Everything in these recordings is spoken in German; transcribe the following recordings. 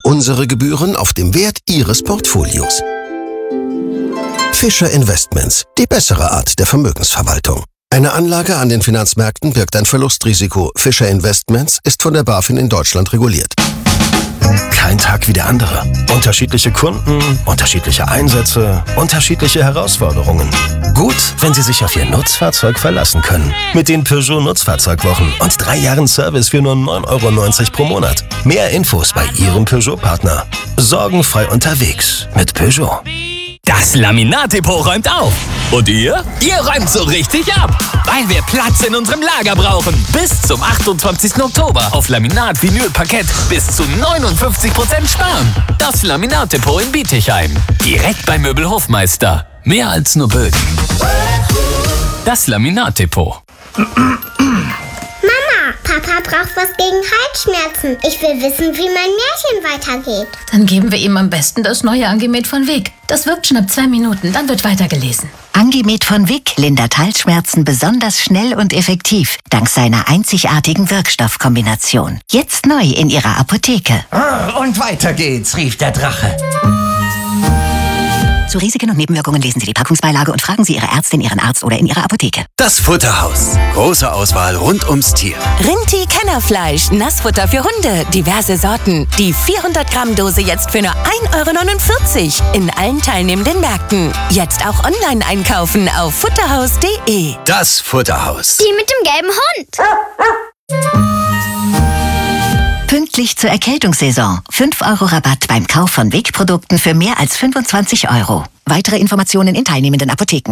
unsere Gebühren auf dem Wert Ihres Portfolios. Fischer Investments, die bessere Art der Vermögensverwaltung. Eine Anlage an den Finanzmärkten birgt ein Verlustrisiko. Fischer Investments ist von der BaFin in Deutschland reguliert. Kein Tag wie der andere. Unterschiedliche Kunden, unterschiedliche Einsätze, unterschiedliche Herausforderungen. Gut, wenn Sie sich auf Ihr Nutzfahrzeug verlassen können. Mit den Peugeot Nutzfahrzeugwochen und 3 Jahren Service für nur 9,90 € pro Monat. Mehr Infos bei Ihrem Peugeot-Partner. Sorgenfrei unterwegs mit Peugeot. Das Laminat-Depot räumt auf. Und ihr? Ihr räumt so richtig ab. Weil wir Platz in unserem Lager brauchen. Bis zum 28. Oktober auf Laminat, Vinyl, Parkett bis zu 59% sparen. Das Laminat-Depot in Bietigheim. Direkt bei Möbelhofmeister. Mehr als nur Böden. Das Laminat-Depot. Papa braucht was gegen Halsschmerzen. Ich will wissen, wie mein Märchen weitergeht. Dann geben wir ihm am besten das neue Angemet von Vic. Das wirkt schon ab 2 Minuten, dann wird weitergelesen. Angemet von Vic lindert Halsschmerzen besonders schnell und effektiv, dank seiner einzigartigen Wirkstoffkombination. Jetzt neu in Ihrer Apotheke. Und weiter geht's, rief der Drache. Zu Risiken und Nebenwirkungen lesen Sie die Packungsbeilage und fragen Sie Ihre Ärztin, Ihren Arzt oder in Ihrer Apotheke. Das Futterhaus. Große Auswahl rund ums Tier. Rinti Kennerfleisch, Nassfutter für Hunde, diverse Sorten. Die 400 Gramm Dose jetzt für nur 1,49 € in allen teilnehmenden Märkten. Jetzt auch online einkaufen auf futterhaus.de. Das Futterhaus. Die mit dem gelben Hund. Pünktlich zur Erkältungssaison. 5 € Rabatt beim Kauf von Vic-Produkten für mehr als 25 €. Weitere Informationen in teilnehmenden Apotheken.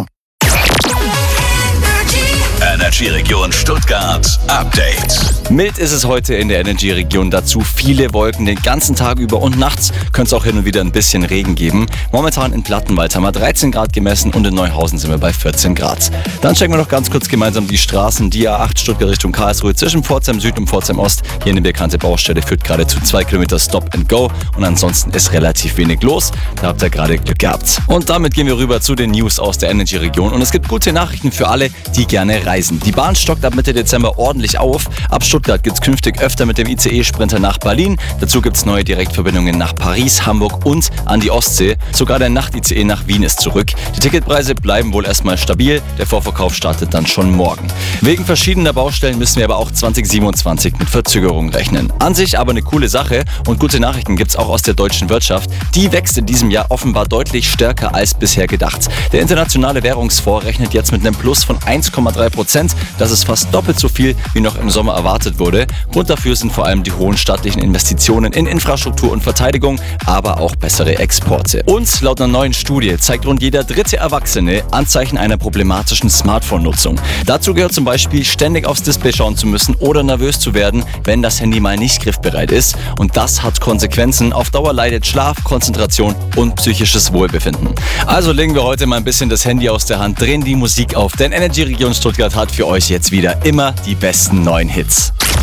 Energy-Region Stuttgart Update. Mild ist es heute in der Energy-Region, dazu viele Wolken den ganzen Tag über und nachts könnte es auch hin und wieder ein bisschen Regen geben. Momentan in Plattenwald haben wir 13 Grad gemessen und in Neuhausen sind wir bei 14 Grad. Dann checken wir noch ganz kurz gemeinsam die Straßen. Die A8 Stuttgart Richtung Karlsruhe zwischen Pforzheim Süd und Pforzheim Ost. Hier eine bekannte Baustelle führt gerade zu 2 Kilometer Stop and Go und ansonsten ist relativ wenig los. Da habt ihr gerade Glück gehabt. Und damit gehen wir rüber zu den News aus der Energy-Region und es gibt gute Nachrichten für alle, die gerne reisen. Die Bahn stockt ab Mitte Dezember ordentlich auf. Ab Stuttgart gibt es künftig öfter mit dem ICE-Sprinter nach Berlin. Dazu gibt es neue Direktverbindungen nach Paris, Hamburg und an die Ostsee. Sogar der Nacht-ICE nach Wien ist zurück. Die Ticketpreise bleiben wohl erstmal stabil. Der Vorverkauf startet dann schon morgen. Wegen verschiedener Baustellen müssen wir aber auch 2027 mit Verzögerungen rechnen. An sich aber eine coole Sache und gute Nachrichten gibt es auch aus der deutschen Wirtschaft. Die wächst in diesem Jahr offenbar deutlich stärker als bisher gedacht. Der Internationale Währungsfonds rechnet jetzt mit einem Plus von 1,3%. Das ist fast doppelt so viel, wie noch im Sommer erwartet wurde. Grund dafür sind vor allem die hohen staatlichen Investitionen in Infrastruktur und Verteidigung, aber auch bessere Exporte. Und laut einer neuen Studie zeigt rund jeder 3. Erwachsene Anzeichen einer problematischen Smartphone-Nutzung. Dazu gehört zum Beispiel, ständig aufs Display schauen zu müssen oder nervös zu werden, wenn das Handy mal nicht griffbereit ist. Und das hat Konsequenzen. Auf Dauer leidet Schlaf, Konzentration und psychisches Wohlbefinden. Also legen wir heute mal ein bisschen das Handy aus der Hand, drehen die Musik auf, denn Energy Region Stuttgart hat für euch jetzt wieder immer die besten neuen Hits.